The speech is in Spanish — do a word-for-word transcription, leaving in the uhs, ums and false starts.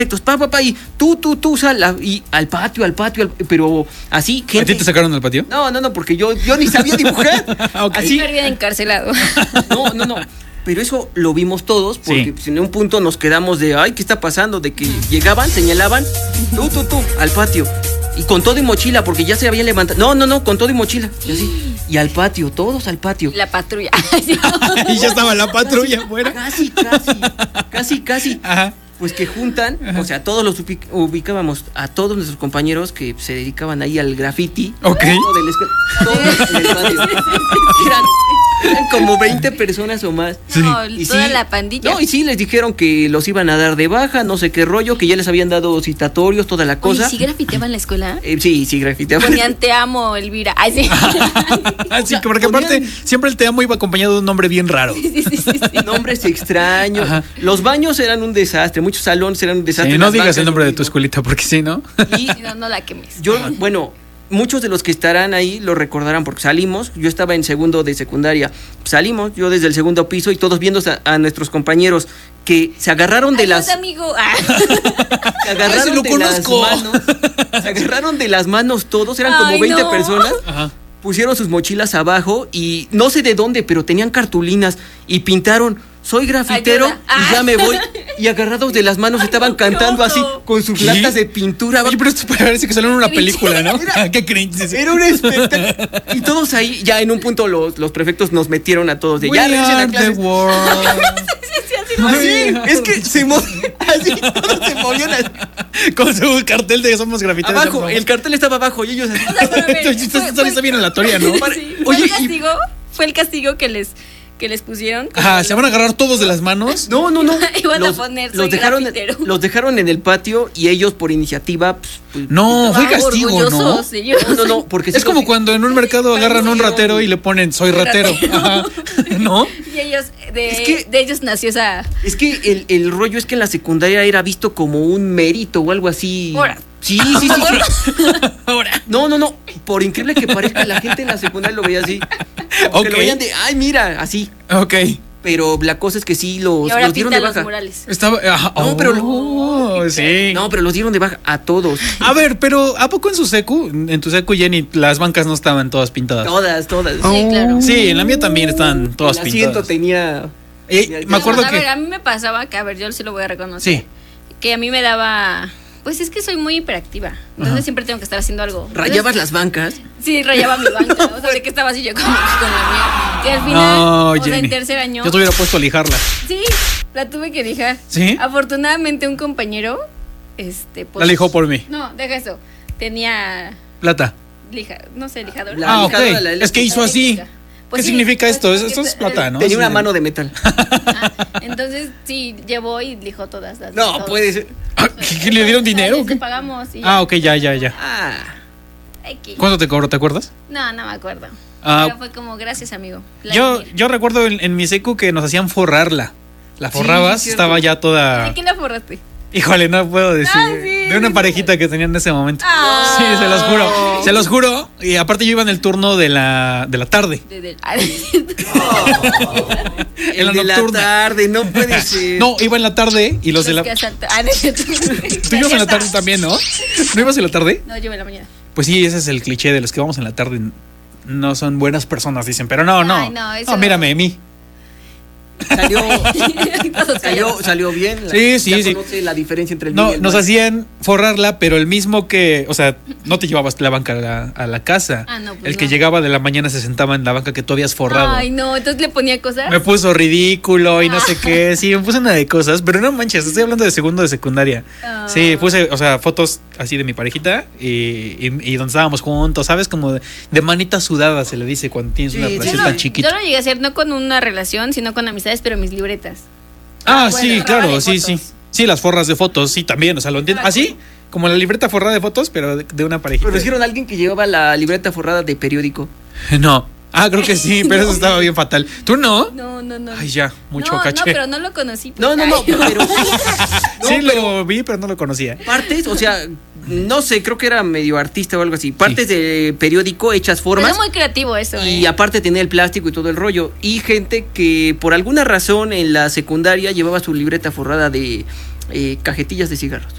Pa, pa, pa, y tú, tú, tú, sal, a- y al patio, al patio, al- pero así, ¿A gente. ti te sacaron del patio? No, no, no, porque yo, yo ni sabía dibujar. Ok. Así, Súper bien encarcelado. no, no, no. Pero eso lo vimos todos, porque Sí. pues, en un punto nos quedamos de, ay, ¿qué está pasando? De que llegaban, señalaban, tú, tú, tú, al patio. Y con todo y mochila, porque ya se habían levantado. No, no, no, con todo y mochila. Y así. Y al patio, todos al patio. La patrulla. Y ya estaba la patrulla afuera. Casi, casi, casi, casi. Ajá. Pues que juntan, o sea, todos los ubic- ubicábamos a todos nuestros compañeros que se dedicaban ahí al graffiti. Ok. Todo de la escuela, todos en el patio. Eran, eran como veinte personas o más. No, Y toda sí, la pandilla. No, y sí, les dijeron que los iban a dar de baja, no sé qué rollo, que ya les habían dado citatorios, toda la cosa. Oye, ¿sí grafiteaban en la escuela? Eh, sí, sí, grafiteaban. Ponían te amo, Elvira. Ay, sí. Ah, sí, sea, porque aparte ponían- siempre el te amo iba acompañado de un nombre bien raro. Sí, sí, sí, sí. Nombres extraños. Ajá. Los baños eran un desastre, muchos salones eran un desastre. Sí, no las digas bancas, el nombre lo de tu mismo. escuelita porque sí, ¿no? Y No, no la quemes. yo, bueno, muchos de los que estarán ahí lo recordarán porque salimos, yo estaba en segundo de secundaria, salimos, yo desde el segundo piso y todos viendo a, a nuestros compañeros que se agarraron de Ay, las... no, amigo. Ah. Se agarraron Ese lo de conozco. las manos, se agarraron de las manos todos, eran como Ay, veinte no. personas, Ajá. pusieron sus mochilas abajo y no sé de dónde, pero tenían cartulinas y pintaron, soy grafitero Ayuda. y ya Ah. me voy. Y agarrados de las manos estaban qué cantando así oso. con sus ¿Qué? latas de pintura. Oye, pero esto parece que salió en una Qué película, ¿no? Era- Qué cringe. Sí, sí. Era un espectáculo. Y todos ahí, ya en un punto los, los prefectos nos metieron a todos de We ya regresen a are the clases. world. Así, es que se mo- así, todos se movían así. Con su cartel de somos grafiteros. Abajo, el cartel estaba abajo y ellos así. O sea, pero a ver, Esto- esto- fue- esto está fue- bien aleatoria, ¿no? Sí, Oye, fue el y- castigo, fue el castigo que les, que les pusieron. Ajá, se van a agarrar todos de las manos. No, no, no. Iban a poner, soy dejaron, grafitero. los dejaron en el patio y ellos por iniciativa. Pues, pues, No, fue Ah, castigo, ¿no? orgullosos, ellos. no, no, no, porque sí Es como los- cuando en un mercado agarran a un ratero y le ponen soy ratero. Ajá. ¿No? Y ellos, de, Es que- de ellos nació esa. Es que el, el rollo es que en la secundaria era visto como un mérito o algo así. Ahora. Sí, sí, sí. sí. Ahora. No, no, no. Por increíble que parezca, la gente en la secundaria lo veía así. Porque Ok. lo veían de, ay, mira, así. Ok. Pero la cosa es que sí los, Y ahora los dieron de pintan los baja. murales. Estaba. ajá, No, pero- oh, sí. No, pero los dieron de baja a todos. A ver, pero ¿a poco en su secu, en tu secu, Jenny, las bancas no estaban todas pintadas? Todas, todas. Sí, claro. Sí, en la mía también estaban todas El asiento pintadas. tenía. Eh, me No, acuerdo a que. ver, a mí me pasaba que, a ver, yo sí lo voy a reconocer. Sí. Que a mí me daba. Pues es que soy muy hiperactiva. Entonces Ajá. siempre tengo que estar haciendo algo. Rayabas Entonces, las bancas. Sí, rayaba mi banca. O sea, de que estaba así yo con, con la mía. Y al final, No, o sea, Jenny. en tercer año. Yo te hubiera puesto a lijarla. Sí, la tuve que lijar. ¿Sí? Afortunadamente un compañero, este, pues, La lijó por mí. No, deja eso. Tenía Plata. lija, no sé, lijador. La Ah, ok. lijadora, la Es que hizo así. Pues ¿Qué sí, significa pues, esto? porque Esto es está- plata, ¿no? Tenía una Sí. mano de metal. Ah, entonces, sí, llevó y lijó todas las. No, todos. puede ser. Ah, ¿qué- qué le dieron dinero? o Les qué? pagamos. Y Ah, ok, ya, ya, ya. Ah. X. ¿Cuánto te cobró? ¿Te acuerdas? No, no me acuerdo. Ah, Pero fue como, gracias, amigo. Yo, Vladimir. yo recuerdo en, en mi secu que nos hacían forrarla. La Sí, forrabas, sí, cierto. estaba ya toda. ¿De quién la forraste? Híjole, no puedo decir. Ah, sí, de una sí. parejita que tenían en ese momento. Ah. Sí, se los juro. Se los juro. Y aparte yo iba en el turno de la, de la tarde. De, de- ah, En la El de la nocturna. tarde, no puede ser. No, iba en la tarde y los de la. que asalta- ah, no es cierto. Tú ibas en la tarde también, ¿no? ¿No ibas en la tarde? No, yo en la mañana. Pues sí, ese es el cliché de los que vamos en la tarde. No son buenas personas, dicen. Pero no, no. Ay, no, eso- mírame, a mí. Salió, Todos salió, callados. salió bien. Sí, sí, ya sí. conoce la diferencia entre el bien y No, el nos mal. hacían forrarla, pero el mismo que, o sea, no te llevabas la banca a la, a la casa. Ah, no, pues el que no. llegaba de la mañana se sentaba en la banca que tú habías forrado. Ay, no, entonces le ponía cosas. Me puso ridículo y no sé qué. Sí, me puse una de cosas, pero no manches, estoy hablando de segundo de secundaria. Ah. Sí, puse, o sea, fotos así de mi parejita y, y, y donde estábamos juntos, ¿sabes? Como de, de manita sudada se le dice cuando tienes Sí, una sí, relación Yo tan lo, chiquita. yo lo llegué a hacer no con una relación, sino con amistades, pero mis libretas. Ah, bueno, sí, forrada claro, de sí, fotos. sí. Sí, las forras de fotos, sí, también, o sea, lo entiendo. Ah, Así, como la libreta forrada de fotos, pero de, de una parejita. Pero hicieron a alguien que llevaba la libreta forrada de periódico. No. Ah, creo que sí, pero eso estaba bien fatal. ¿Tú no? No, no, no. Ay, ya, mucho no, caché. No, pero no lo conocí. pues. No, no, no, Ay, pero. sí, no, pero lo vi, pero no lo conocía. partes, o sea, no sé, creo que era medio artista o algo así. Partes de periódico hechas Pero formas. es muy creativo eso. Y eh. aparte tenía el plástico y todo el rollo. Y gente que por alguna razón en la secundaria llevaba su libreta forrada de eh, cajetillas de cigarros.